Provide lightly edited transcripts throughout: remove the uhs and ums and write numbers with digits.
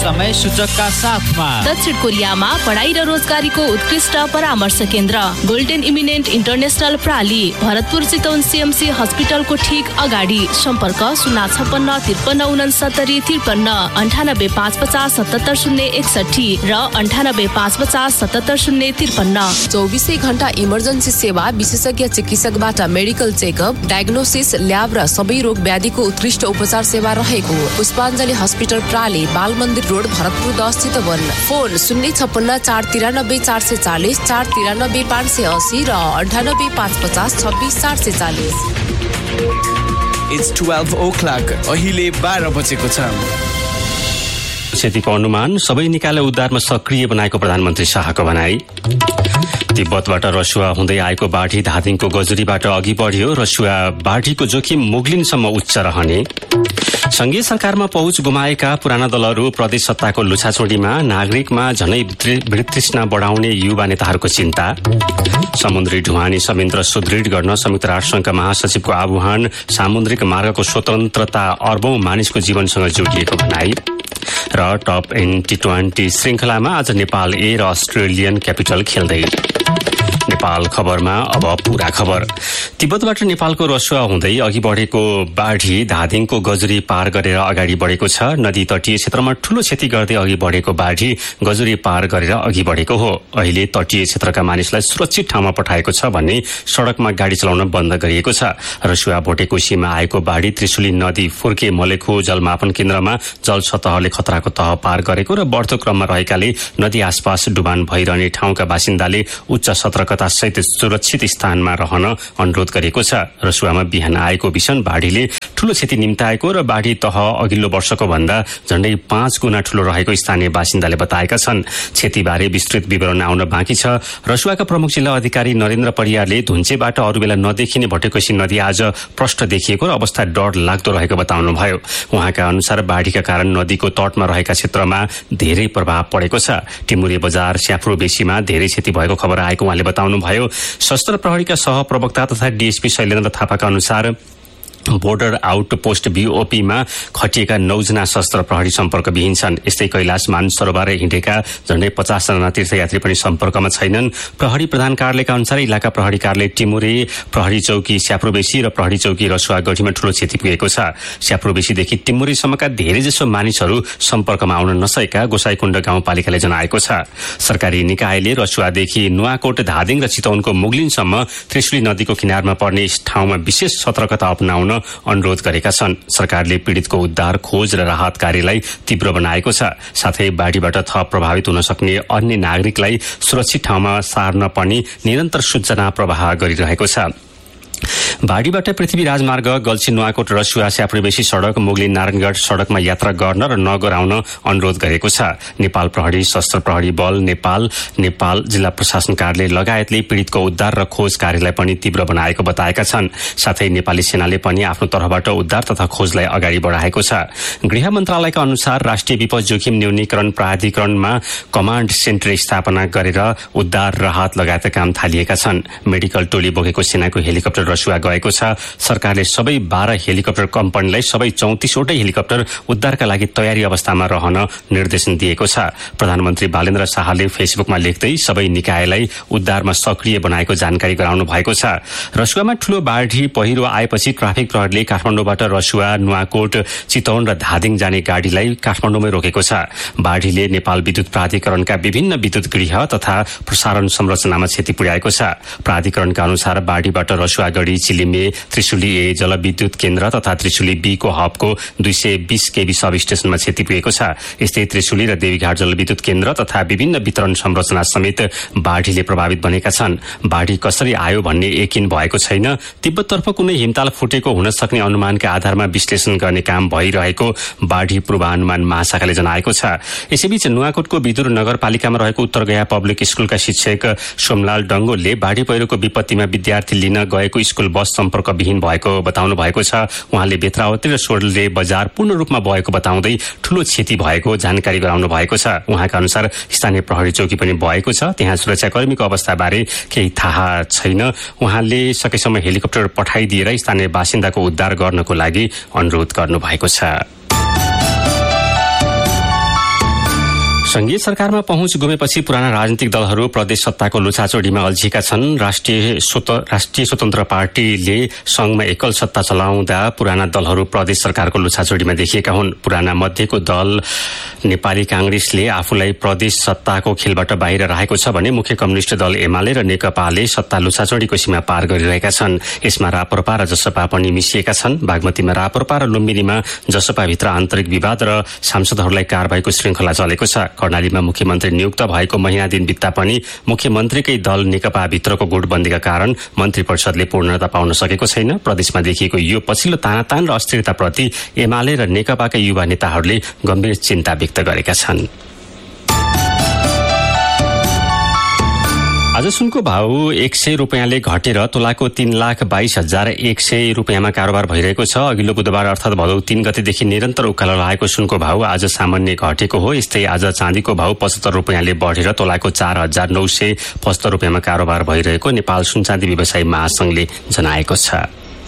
समय सूचकका साथमा दक्षिण कोरियामा पढाइ र रोजगारीको उत्कृष्ट परामर्श केन्द्र golden eminent international प्राली Bharatpur Chitwan CMC हस्पिटलको ठीक अगाडि सम्पर्क 056 53 69 53 98 550 77 061 र 98 550 77 053। 24 घण्टा इमर्जेन्सी सेवा, विशेषज्ञ चिकित्सकबाट मेडिकल चेकअप, डायग्नोसिस, ल्याब र सबै रोग व्याधिको उत्कृष्ट उपचार सेवा रहेको पुष्पाञ्जली हस्पिटल प्राली, बाल मन्दिर रोड, भरतपुर 10 चितवन। फोन 056 493 440 493 580 र 98 550 26 440। It's 12 o'clock. अहिले 12 बजेको छ। क्षतिको अनुमान, सबै निकायलाई उद्धारमा सक्रिय बनाएको प्रधानमन्त्री शाहको भनाई। तिब्बतबाट रसुवा हुँदै आएको बाढी धादिङको गजुरीबाट अघि बढ्यो। रसुवा बाढीको जोखिम मुगलिनसम्म उच्च रहने। संघीय सरकारमा पहुँच गुमाएका पुराना दलहरू प्रदेश सत्ताको लुछाचोडीमा, नागरिकमा झनै वितृष्णा बढाउने युवा नेताहरूको चिन्ता। समुद्री ढुवानी संयन्त्र सुदृढ गर्न संयुक्त राष्ट्रसङ्घका महासचिवको आह्वान। सामुद्रिक मार्गको स्वतन्त्रता अर्बौं मानिसको जीवनसँग जोडिएको भनाई। र टप एन टी20 श्रृङ्खलामा आज नेपाल ए र अस्ट्रेलियन क्यापिटल खेल्दै। नेपाल खबरमा अब पूरा खबर। तिब्बतबाट नेपालको रसुवा हुँदै अघि बढेको बाढी धादिङको गजुरी पार गरेर अगाडि बढेको छ। नदी तटीय क्षेत्रमा ठूलो क्षति गर्दै अघि बढेको बाढी गजुरी पार गरेर अघि बढेको हो। अहिले तटीय क्षेत्रका मानिसलाई सुरक्षित ठाउँमा पठाएको छ भने सड़कमा गाडी चलाउन बन्द गरिएको छ। रसुवा भोटेकोसीमा आएको बाढी त्रिशुली नदी फुर्के मलेखु जलमापन केन्द्रमा जल सतहले खतराको तह पार गरेको र बढ्दो क्रममा रहेकाले नदी आसपास डुबान भइरहने ठाउँका बासिन्दाले उच्च सतर्कता सहित सुरक्षित स्थानमा रहन अनुरोध गरेको छ। रसुवामा बिहान आएको भीषण बाढीले ठूलो क्षति निम्ताएको र बाढी तह अघिल्लो वर्षको भन्दा झण्डै 5 गुणा ठूलो रहेको स्थानीय बासिन्दाले बताएका छन्। क्षतिबारे विस्तृत विवरण आउन बाँकी छ। रसुवाका प्रमुख जिल्ला अधिकारी नरेन्द्र परियारले धुन्चेबाट अरूबेला नदेखिने भोटेकोसी नदी आज प्रष्ट देखिएको र अवस्था डर लाग्दो रहेको बताउनुभयो। उहाँका अनुसार बाढीका कारण नदीको तटमा रहेका क्षेत्रमा धेरै प्रभाव परेको छ। टिमुरे बजार स्याफ्रो बेसीमा धेरै क्षति भएको खबर आएको उहाँले बताउनुभयो। सशस्त्र प्रहरीका सहप्रवक्ता तथा डीएसपी शैलेन्द्र थापाका अनुसार बोर्डर आउटपोस्ट बीओपीमा खटिएका 9 जना सशस्त्र प्रहरी सम्पर्कविहीन छन्। यस्तै कैलाश मानसरोवर हिँडेका झण्डै 50 जना तीर्थयात्री पनि सम्पर्कमा छैनन्। प्रहरी प्रधान कार्यालयका अनुसार इलाका प्रहरी कार्यालय टिमुरे, प्रहरी चौकी स्याफ्रोबेसी र प्रहरी चौकी रसुवागढीमा ठूलो क्षति पुगेको छ। स्याफ्रोबेसीदेखि टिमुरेसम्मका धेरैजसो मानिसहरू सम्पर्कमा आउन नसकेका गोसाईकुण्ड गाउँपालिकाले जनाएको छ। सरकारी निकायले रसुवादेखि नुवाकोट, धादिङ र चितवनको मुगलिनसम्म त्रिशुली नदीको किनारमा पर्ने ठाउँमा विशेष सतर्कता अपनाउन अनुरोध गरेका छन्। सरकारले पीड़ितको उद्धार, खोज र राहत कार्यलाई तीव्र बनाएको छ। साथै बाढीबाट थप प्रभावित हुन सक्ने अन्य नागरिकलाई सुरक्षित ठाउँमा सार्न पनि निरन्तर सूचना प्रवाह गरिरहेको छ। बाढीबाट पृथ्वी राजमार्ग गल्छी नुवाकोट रसुवा स्याफ्रोबेसी सड़क मुगलिन नारायणगढ सड़कमा यात्रा गर्न र नगराउन अनुरोध गरेको छ। नेपाल प्रहरी, सशस्त्र प्रहरी बल नेपाल जिल्ला प्रशासन कार्यालय लगायतले पीड़ितको उद्धार र खोज कार्यलाई पनि तीव्र बनाएको बताएका छन्। साथै नेपाली सेनाले पनि आफ्नो तर्फबाट उद्धार तथा खोजलाई अगाडि बढाएको छ। गृह मन्त्रालयका अनुसार राष्ट्रिय विपद जोखिम न्यूनीकरण प्राधिकरणमा कमाण्ड सेन्टर स्थापना गरेर उद्धार, राहत लगायतका काम थालिएका छन्। मेडिकल टोली बोकेको सेनाको हेलिकप्टर रसुवा गएको छ। सरकारले सबै 12 हेलिकप्टर कम्पनीलाई सबै 34 वटै हेलिकप्टर उद्धारका लागि तयारी अवस्थामा रहन निर्देशन दिएको छ। प्रधानमन्त्री बालेन्द्र शाहले फेसबुकमा लेख्दै सबै निकायलाई उद्धारमा सक्रिय बनाएको जानकारी गराउनु भएको छ। रसुवामा ठूलो बाढी पहिरो आएपछि ट्राफिक प्रहरीले काठमाडौँबाट रसुवा, नुवाकोट, चितवन र धादिङ जाने गाडीलाई काठमाडौँमै रोकेको छ। बाढीले नेपाल विद्युत प्राधिकरणका विभिन्न विद्युत गृह तथा प्रसारण संरचनामा क्षति पुर्याएको छ। प्राधिकरणका अनुसार बाढीबाट रसुवागढी, चिलिमे, त्रिशुली ए जलविद्युत केन्द्र तथा त्रिशुली बी को हबको 220 केबी सब स्टेशनमा क्षति पुगेको छ। यस्तै त्रिशुली र देवीघाट जलविद्युत केन्द्र तथा विभिन्न वितरण संरचना समेत बाढीले प्रभावित बनेका छन्। बाढी कसरी आयो भन्ने यकिन भएको छैन। तिब्बततर्फ कुनै हिमताल फुटेको हुन सक्ने अनुमानका आधारमा विश्लेषण गर्ने काम भइरहेको बाढी पूर्वानुमान महाशाखाले जनाएको छ। यसैबीच नुवाकोटको विदुर नगरपालिकामा रहेको उत्तर गया पब्लिक स्कूलका शिक्षक सोमलाल डंगोलले बाढी पहिरोको विपत्तिमा विद्यार्थी लिन गएको स्कूल बस सम्पर्कविहीन भएको बताउनु भएको छ। उहाँले बेत्रावती र सोडले बजार पूर्ण रूपमा बगेको बताउँदै ठूलो क्षति भएको जानकारी गराउनु भएको छ। उहाँका अनुसार स्थानीय प्रहरी चौकी पनि बगेको छ। त्यहाँ सुरक्षाकर्मीको अवस्थाबारे केही थाहा छैन। उहाँले सकेसम्म हेलिकप्टर पठाइदिएर स्थानीय बासिन्दाको उद्धार गर्नको लागि अनुरोध गर्नु भएको छ। संघीय सरकारमा पहुँच गुमेपछि पुराना राजनीतिक दलहरू प्रदेश सत्ताको लुछाचोडीमा अल्झिएका छन्। राष्ट्रिय स्वतन्त्र पार्टीले संघमा एकल सत्ता चलाउँदा पुराना दलहरू प्रदेश सरकारको लुछाचोडीमा देखिएका हुन्। पुराना मध्येको दल नेपाली कांग्रेसले आफूलाई प्रदेश सत्ताको खेलबाट बाहिर राखेको छ भने मुख्य कम्युनिष्ट दल एमाले र नेकपाले सत्ता लुछाचोडीको सीमा पार गरिरहेका छन्। यसमा राप्रपा र जसपा पनि मिसिएका छन्। बागमतीमा राप्रपा र लुम्बिनीमा जसपाभित्र आन्तरिक विवाद र सांसदहरूलाई कारबाहीको श्रृंखला चलेको छ। कर्णालीमा मुख्यमन्त्री नियुक्त भएको महिना दिन बित्दा पनि मुख्यमन्त्रीकै दल नेकपा भित्रको गुटबन्दीका कारण मन्त्री परिषदले पूर्णता पाउन सकेको छैन। प्रदेशमा देखिएको यो पछिल्लो तानातान र अस्थिरताप्रति एमाले र नेकपाका युवा नेताहरूले गम्भीर चिन्ता व्यक्त गरेका छन्। आज सुनको भाउ 100 रुपियाँले घटेर तोलाको 3,22,100 रुपियाँमा कारोबार भइरहेको छ। अघिल्लो बुधबार अर्थात भदौ 3 गतेदेखि निरन्तर उकालो लागेको सुनको भाउ आज सामान्य घटेको हो। यस्तै आज चाँदीको भाउ 75 रुपियाँले बढेर तोलाको 4,975 रुपियाँमा कारोबार भइरहेको नेपाल सुनचाँदी व्यवसायी महासंघले जनाएको छ।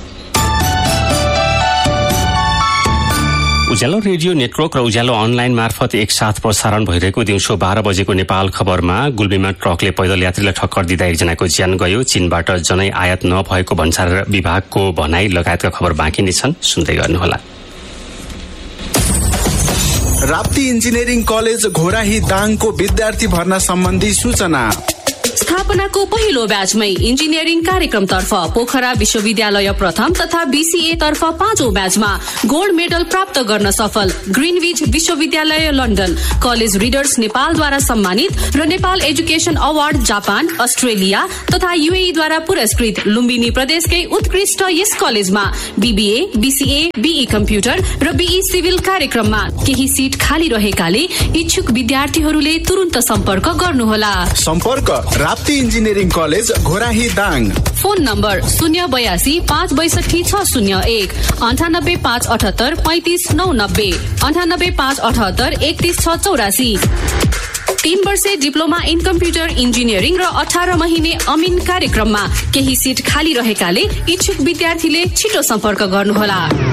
उज्यालो रेडियो नेटवर्क र उज्यालो अनलाइन मार्फत एकसाथ प्रसारण भइरहेको दिउँसो 12 बजेको नेपाल खबरमा गुल्मीमा ट्रकले पैदल यात्रीलाई ठक्कर दिँदा एकजनाको ज्यान गयो। चीनबाट जनै आयात नभएको भन्सार विभागको भनाई लगायतका खबर बाँकी नै छन्। सुन्दै गर्नुहोला। राप्ती इन्जिनियरिङ कलेज घोराही दाङको विद्यार्थी भर्ना सम्बन्धी सूचना। स्थापनाको पहिलो ब्याचमै इन्जिनियरिङ कार्यक्रमतर्फ पोखरा विश्वविद्यालय प्रथम तथा बीसीए तर्फ 5औं ब्याचमा गोल्ड मेडल प्राप्त गर्न सफल ग्रीनविच विश्वविद्यालय लन्डन, कलेज रिडर्स नेपालद्वारा सम्मानित र Nepal education award Japan, Australia तथा यूएईद्वारा पुरस्कृत लुम्बिनी प्रदेशकै उत्कृष्ट यस कलेजमा बीबीए, बीसीए, बीई कम्प्युटर र बीई सिभिल कार्यक्रममा केही सिट खाली रहेकाले इच्छुक विद्यार्थीहरूले तुरुन्त सम्पर्क गर्नुहोला। सम्पर्क Rapti engineering college Ghorahi Dang. Phone number 082 562 601 98 578 35 990 98 578 31 684। 3 वर्षे डिप्लोमा इन कम्प्युटर इन्जिनियरिङ र 18 महिने अमिन कार्यक्रममा केही सिट खाली रहेकाले इच्छुक विद्यार्थीले छिटो सम्पर्क गर्नुहोला।